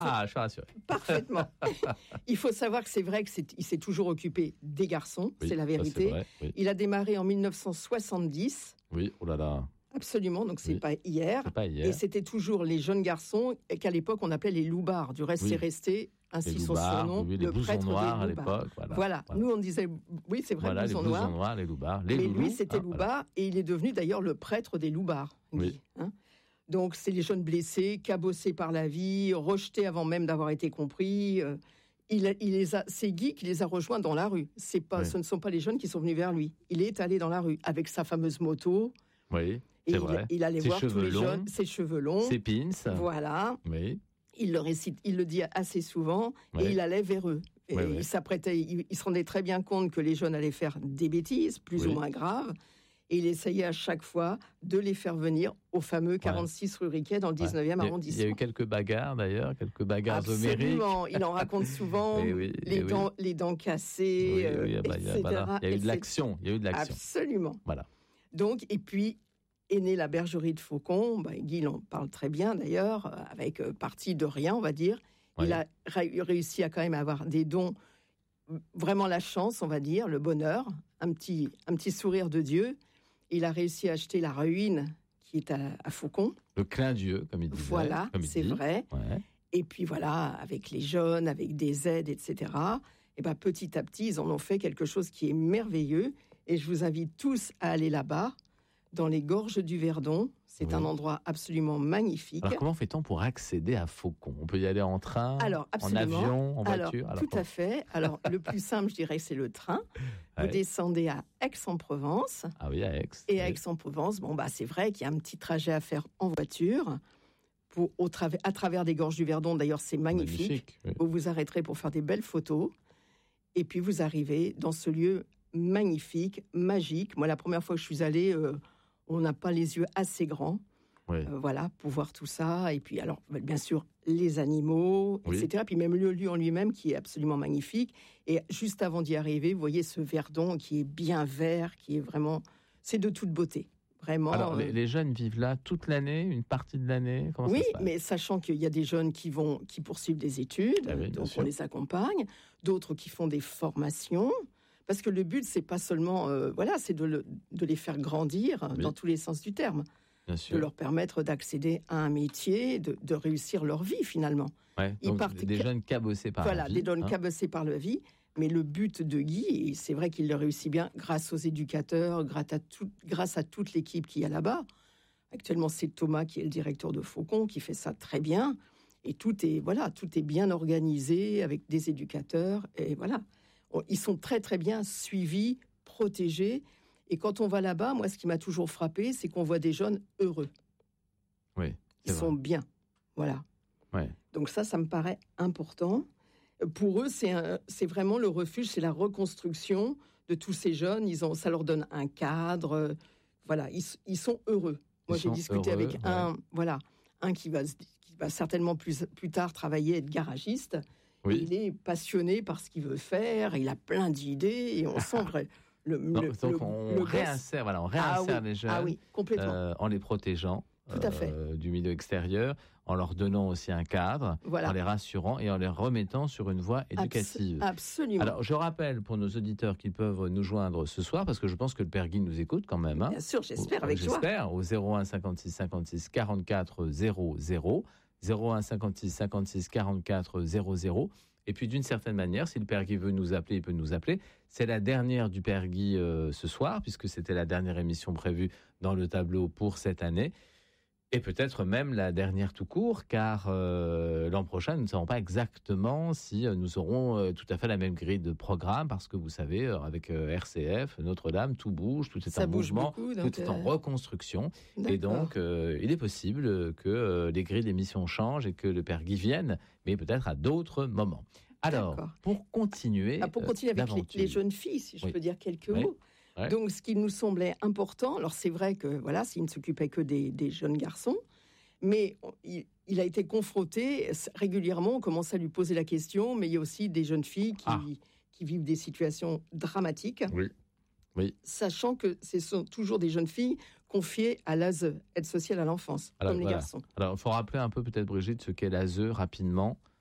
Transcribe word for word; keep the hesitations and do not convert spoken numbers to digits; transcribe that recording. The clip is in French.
Ah, je suis rassuré. Parfaitement. Il faut savoir que c'est vrai qu'il s'est toujours occupé des garçons, oui, c'est la vérité. C'est vrai, oui. Il a démarré en dix-neuf cent soixante-dix. Oui, oh là là. Absolument, donc c'est, oui. pas hier. c'est pas hier. Et c'était toujours les jeunes garçons qu'à l'époque on appelait les loubards. Du reste, oui. c'est resté ainsi son surnom, oui, le prêtre des noirs à l'époque. Voilà, voilà. voilà. Nous on disait, oui c'est vrai, voilà, blousons les blousons noirs. noirs, les loubards. Les Mais loulous, lui c'était ah, loubard voilà. Et il est devenu d'ailleurs le prêtre des loubards. Oui. Hein donc c'est les jeunes blessés, cabossés par la vie, rejetés avant même d'avoir été compris. Euh, il, a, il les a, c'est Guy qui les a rejoints dans la rue. C'est pas, oui. Ce ne sont pas les jeunes qui sont venus vers lui. Il est allé dans la rue avec sa fameuse moto. Oui. Et c'est il, vrai. il allait ses voir tous les longs, jeunes, ses cheveux longs, ses pins. Voilà. Oui. Il le récite, il le dit assez souvent, oui. et il allait vers eux. Et oui, il oui. s'apprêtait, il, il se rendait très bien compte que les jeunes allaient faire des bêtises, plus oui. ou moins graves. Et il essayait à chaque fois de les faire venir au fameux quarante-six ouais. rue Riquet dans le dix-neuvième ouais. arrondissement. Il y a eu quelques bagarres d'ailleurs, quelques bagarres homériques. Absolument, il en raconte souvent, oui, les, dents, oui. les dents cassées, oui, euh, oui, bah, et cetera. Il y a, voilà. il y a eu de l'action, il y a eu de l'action. Absolument. Voilà. Donc, et puis, est née la bergerie de Faucon. Bah, Guy en parle très bien d'ailleurs, avec euh, parti de rien, on va dire. Oui. Il a ré- réussi à quand même avoir des dons, vraiment la chance, on va dire, le bonheur, un petit, un petit sourire de Dieu. Il a réussi à acheter la ruine qui est à, à Faucon. Le clin d'yeux, comme il disait. Voilà, comme il c'est dit. vrai. Ouais. Et puis voilà, avec les jeunes, avec des aides, et cetera. Et ben petit à petit, ils en ont fait quelque chose qui est merveilleux. Et je vous invite tous à aller là-bas, dans les gorges du Verdon. C'est oui. un endroit absolument magnifique. Alors, comment fait-on pour accéder à Faucon ? On peut y aller en train, Alors, en avion, en Alors, voiture Alors, tout à fait. Alors, le plus simple, je dirais, c'est le train. Vous ouais. descendez à Aix-en-Provence. Ah oui, à Aix. Et oui. à Aix-en-Provence, bon, bah, c'est vrai qu'il y a un petit trajet à faire en voiture. Pour, au tra- à travers des gorges du Verdon, d'ailleurs, c'est magnifique. magnifique oui. Vous vous arrêterez pour faire des belles photos. Et puis, vous arrivez dans ce lieu magnifique, magique. Moi, la première fois que je suis allée... Euh, on n'a pas les yeux assez grands, oui. euh, voilà, pour voir tout ça. Et puis, alors, bien sûr, les animaux, oui. et cetera. Puis même le lieu en lui-même qui est absolument magnifique. Et juste avant d'y arriver, vous voyez ce Verdon qui est bien vert, qui est vraiment... C'est de toute beauté, vraiment. Alors, euh... les, les jeunes vivent là toute l'année, une partie de l'année. Comment oui, ça se passe ? Mais sachant qu'il y a des jeunes qui vont, qui poursuivent des études, ah oui, donc sûr. on les accompagne. D'autres qui font des formations. Parce que le but, c'est pas seulement, euh, voilà, c'est de, le, de les faire grandir oui. dans tous les sens du terme, Bien sûr. de leur permettre d'accéder à un métier, de, de réussir leur vie finalement. Ouais, donc partent, des ca- jeunes cabossés par voilà, la vie. Voilà, des jeunes hein. cabossés par la vie. Mais le but de Guy, et c'est vrai qu'il le réussit bien, grâce aux éducateurs, grâce à, tout, grâce à toute l'équipe qu'il y a là-bas. Actuellement, c'est Thomas qui est le directeur de Faucon, qui fait ça très bien. Et tout est, voilà, tout est bien organisé avec des éducateurs. Et voilà. Ils sont très, très bien suivis, protégés. Et quand on va là-bas, moi, ce qui m'a toujours frappé, c'est qu'on voit des jeunes heureux. Oui, Ils vrai. sont bien. Voilà. Ouais. Donc ça, ça me paraît important. Pour eux, c'est, un, c'est vraiment le refuge, c'est la reconstruction de tous ces jeunes. Ils ont, ça leur donne un cadre. Voilà, ils, ils sont heureux. Moi, ils j'ai discuté heureux, avec ouais. un, voilà, un qui va, qui va certainement plus, plus tard travailler, être garagiste. Oui. Il est passionné par ce qu'il veut faire, il a plein d'idées, et on sent vrai, le, non, le, donc le, on le réinsère, voilà, on réinsère ah oui, les jeunes ah oui, complètement. Euh, en les protégeant Tout à fait. Euh, du milieu extérieur, en leur donnant aussi un cadre, voilà. en les rassurant et en les remettant sur une voie éducative. Abs- absolument. Alors, je rappelle pour nos auditeurs qu'ils peuvent nous joindre ce soir, parce que je pense que le Père Guy nous écoute quand même. Hein. Bien sûr, j'espère, au, avec j'espère, toi. J'espère, au zéro un cinquante-six cinquante-six quarante-quatre zéro zéro, zéro un cinquante-six cinquante-six quarante-quatre zéro zéro. Et puis, d'une certaine manière, si le Père Guy veut nous appeler, il peut nous appeler. C'est la dernière du Père Guy euh, ce soir, puisque c'était la dernière émission prévue dans le tableau pour cette année. Et peut-être même la dernière tout court, car euh, l'an prochain, nous ne savons pas exactement si euh, nous aurons euh, tout à fait la même grille de programme, parce que vous savez, euh, avec euh, R C F, Notre-Dame, tout bouge, tout est Ça en bouge mouvement, beaucoup, donc, tout est en euh... reconstruction. D'accord. Et donc, euh, il est possible que euh, les grilles d'émission changent et que le Père Guy vienne, mais peut-être à d'autres moments. Alors, D'accord. pour continuer, ah, pour continuer euh, avec les, les jeunes filles, si je oui. peux dire quelques oui. mots. Ouais. Donc, ce qui nous semblait important, alors c'est vrai que voilà, s'il ne s'occupait que des, des jeunes garçons, mais il, il a été confronté régulièrement, on commence à lui poser la question, mais il y a aussi des jeunes filles qui, ah. qui vivent des situations dramatiques. Oui. Oui. Sachant que ce sont toujours des jeunes filles confiés à l'A S E, aide sociale à l'enfance, Alors, comme voilà. les garçons. Alors, il faut rappeler un peu peut-être, Brigitte, ce qu'est l'A S E rapidement.